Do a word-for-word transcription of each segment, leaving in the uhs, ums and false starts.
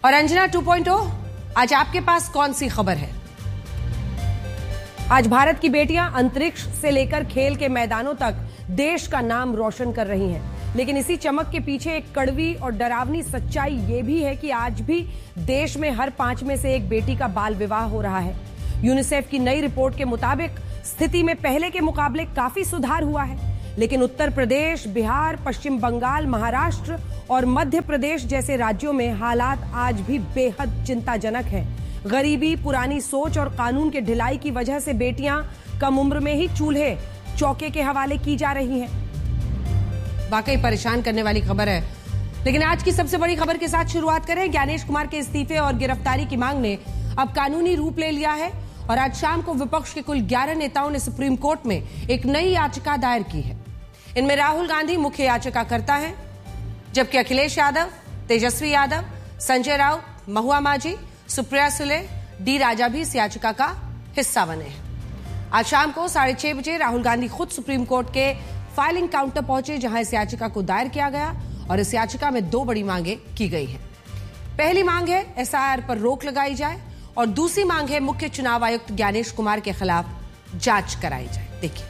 और Anjana two point ओ, आज आपके पास कौन सी खबर है? आज भारत की बेटियां अंतरिक्ष से लेकर खेल के मैदानों तक देश का नाम रोशन कर रही हैं। लेकिन इसी चमक के पीछे एक कड़वी और डरावनी सच्चाई ये भी है कि आज भी देश में हर पांच में से एक बेटी का बाल विवाह हो रहा है। यूनिसेफ की नई रिपोर्ट के मुताबिक स्थिति में पहले के मुकाबले काफी सुधार हुआ है, लेकिन उत्तर प्रदेश, बिहार, पश्चिम बंगाल, महाराष्ट्र और मध्य प्रदेश जैसे राज्यों में हालात आज भी बेहद चिंताजनक है। गरीबी, पुरानी सोच और कानून के ढिलाई की वजह से बेटियां कम उम्र में ही चूल्हे चौके के हवाले की जा रही हैं। वाकई परेशान करने वाली खबर है। लेकिन आज की सबसे बड़ी खबर के साथ शुरुआत करें। ज्ञानेश कुमार के इस्तीफे और गिरफ्तारी की मांग ने अब कानूनी रूप ले लिया है और आज शाम को विपक्ष के कुल ग्यारह नेताओं ने सुप्रीम कोर्ट में एक नई याचिका दायर की है। इनमें राहुल गांधी मुख्य याचिकाकर्ता हैं, जबकि अखिलेश यादव, तेजस्वी यादव, संजय राउत, महुआ माझी, सुप्रिया सुले, डी राजा भी इस याचिका का हिस्सा बने हैं। आज शाम को साढ़े छह बजे राहुल गांधी खुद सुप्रीम कोर्ट के फाइलिंग काउंटर पहुंचे, जहां इस याचिका को दायर किया गया और इस याचिका में दो बड़ी मांगे की गई हैं। पहली मांग है एस आई आर पर रोक लगाई जाए और दूसरी मांग है मुख्य चुनाव आयुक्त ज्ञानेश कुमार के खिलाफ जांच कराई जाए। देखिए,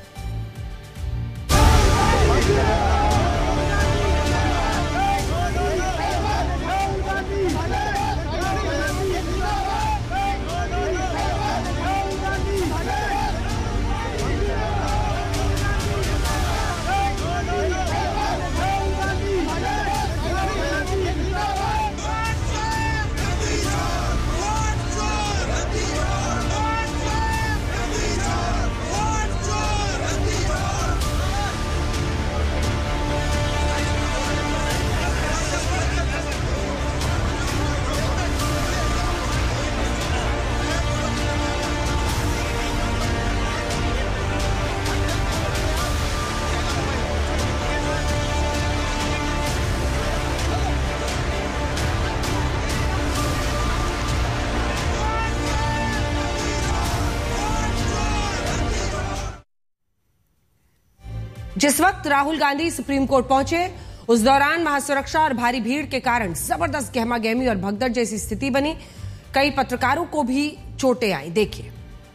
जिस वक्त राहुल गांधी सुप्रीम कोर्ट पहुंचे, उस दौरान महासुरक्षा और भारी भीड़ के कारण जबरदस्त गहमागहमी और भगदड़ जैसी स्थिति बनी। कई पत्रकारों को भी चोटें आई। देखिए,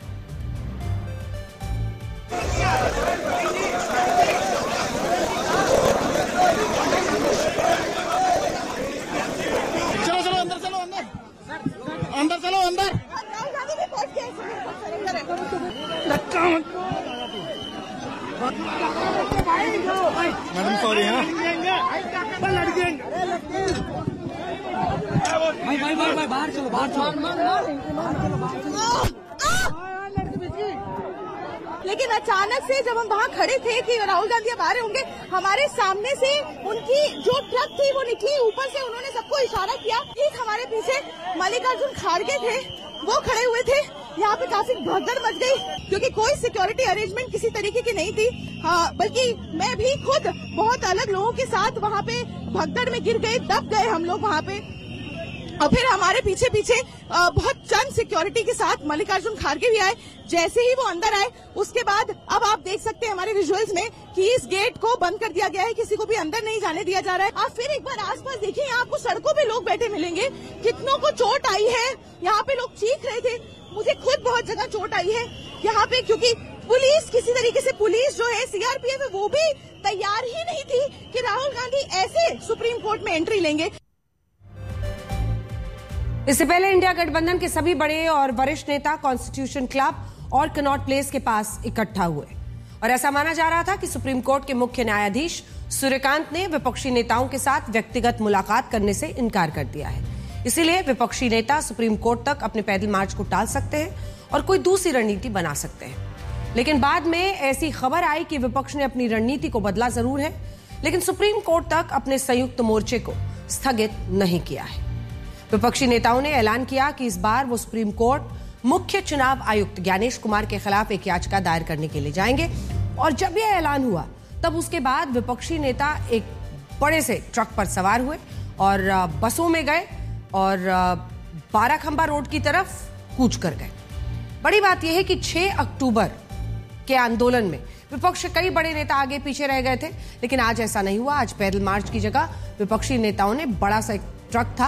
चलो चलो अंदर चलो अंदर अंदर चलो अंदर मैडम सॉरी है भाई भाई भाई भाई बाहर चलो बाहर चलो। लेकिन अचानक से जब हम वहाँ खड़े थे कि राहुल गांधी अब आ रहे होंगे, हमारे सामने से उनकी जो ट्रक थी वो निकली, ऊपर से उन्होंने सबको इशारा किया। ठीक हमारे पीछे मल्लिकार्जुन खड़गे थे, वो खड़े हुए थे। यहाँ पे काफी भगदड़ मच गई क्योंकि कोई सिक्योरिटी अरेंजमेंट किसी तरीके की नहीं थी। हाँ, बल्कि मैं भी खुद बहुत अलग लोगों के साथ वहाँ पे भगदड़ में गिर गए, दब गए हम लोग वहाँ पे। और फिर हमारे पीछे पीछे बहुत चंद सिक्योरिटी के साथ मल्लिकार्जुन खड़गे भी आए। जैसे ही वो अंदर आए, उसके बाद अब आप देख सकते हैं हमारे विजुअल्स में कि इस गेट को बंद कर दिया गया है, किसी को भी अंदर नहीं जाने दिया जा रहा है। आप फिर एक बार आसपास देखिए, यहाँ आपको सड़कों पे लोग बैठे मिलेंगे। कितनों को चोट आई है, यहाँ पे लोग चीख रहे थे। मुझे खुद बहुत जगह चोट आई है यहाँ पे, क्योंकि पुलिस किसी तरीके से, पुलिस जो है सी आर पी एफ, वो भी तैयार ही नहीं थी कि राहुल गांधी ऐसे सुप्रीम कोर्ट में एंट्री लेंगे। इससे पहले इंडिया गठबंधन के सभी बड़े और वरिष्ठ नेता कॉन्स्टिट्यूशन क्लब और कनॉट प्लेस के पास इकट्ठा हुए और ऐसा माना जा रहा था कि सुप्रीम कोर्ट के मुख्य न्यायाधीश सूर्यकांत ने विपक्षी नेताओं के साथ व्यक्तिगत मुलाकात करने से इनकार कर दिया है। इसीलिए विपक्षी नेता सुप्रीम कोर्ट तक अपने पैदल मार्च को टाल सकते हैं और कोई दूसरी रणनीति बना सकते हैं। लेकिन बाद में ऐसी खबर आई कि विपक्ष ने अपनी रणनीति को बदला जरूर है, लेकिन सुप्रीम कोर्ट तक अपने संयुक्त मोर्चे को स्थगित नहीं किया है। विपक्षी नेताओं ने ऐलान किया कि इस बार वो सुप्रीम कोर्ट मुख्य चुनाव आयुक्त ज्ञानेश कुमार के खिलाफ एक याचिका दायर करने के लिए जाएंगे। और जब यह ऐलान हुआ, तब उसके बाद विपक्षी नेता एक बड़े से ट्रक पर सवार हुए और बसों में गए और बाराखंबा रोड की तरफ कूच कर गए। बड़ी बात यह है कि छह अक्टूबर के आंदोलन में विपक्ष के कई बड़े नेता आगे पीछे रह गए थे, लेकिन आज ऐसा नहीं हुआ। आज पैदल मार्च की जगह विपक्षी नेताओं ने बड़ा सा एक ट्रक था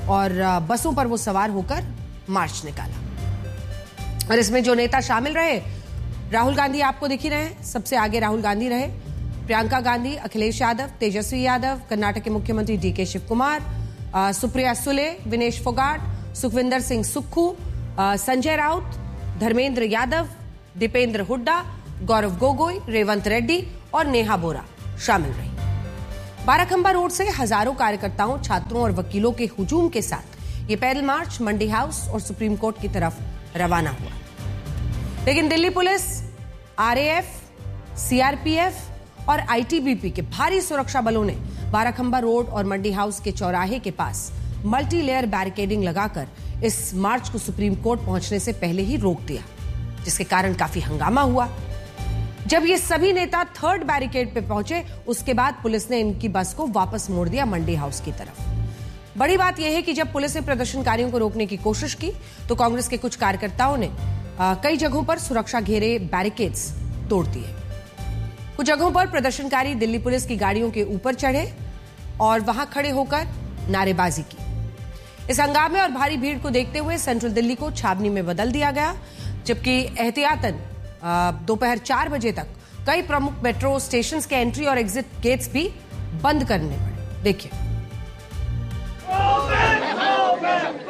और बसों पर वो सवार होकर मार्च निकाला। और इसमें जो नेता शामिल रहे, राहुल गांधी आपको दिख ही रहे हैं, सबसे आगे राहुल गांधी रहे, प्रियंका गांधी, अखिलेश यादव, तेजस्वी यादव, कर्नाटक के मुख्यमंत्री डी के शिव कुमार, सुप्रिया सुले, विनेश फोगाट, सुखविंदर सिंह सुक्खू, संजय राउत, धर्मेंद्र यादव, दीपेंद्र हुड्डा, गौरव गोगोई, रेवंत रेड्डी और नेहा बोरा शामिल रही। बाराखंबा रोड से हजारों कार्यकर्ताओं, छात्रों और वकीलों के हुजूम के साथ ये पैदल मार्च मंडी हाउस और सुप्रीम कोर्ट की तरफ रवाना हुआ। लेकिन दिल्ली पुलिस, आरएएफ, सीआरपीएफ और आईटीबीपी के भारी सुरक्षा बलों ने बाराखंबा रोड और मंडी हाउस के चौराहे के पास मल्टी लेयर बैरिकेडिंग लगाकर इस मार्च को सुप्रीम कोर्ट पहुंचने से पहले ही रोक दिया, जिसके कारण काफी हंगामा हुआ। जब ये सभी नेता थर्ड बैरिकेड पे पहुंचे, उसके बाद पुलिस ने इनकी बस को वापस मोड़ दिया मंडी हाउस की तरफ। बड़ी बात यह है कि जब पुलिस ने प्रदर्शनकारियों को रोकने की कोशिश की तो कांग्रेस के कुछ कार्यकर्ताओं ने आ, कई जगहों पर सुरक्षा घेरे बैरिकेड्स तोड़ दिए। कुछ जगहों पर प्रदर्शनकारी दिल्ली पुलिस की गाड़ियों के ऊपर चढ़े और वहां खड़े होकर नारेबाजी की। इस हंगामे और भारी भीड़ को देखते हुए सेंट्रल दिल्ली को छावनी में बदल दिया गया, जबकि एहतियातन दोपहर चार बजे तक कई प्रमुख मेट्रो स्टेशन के एंट्री और एग्जिट गेट्स भी बंद करने पड़े। देखिए।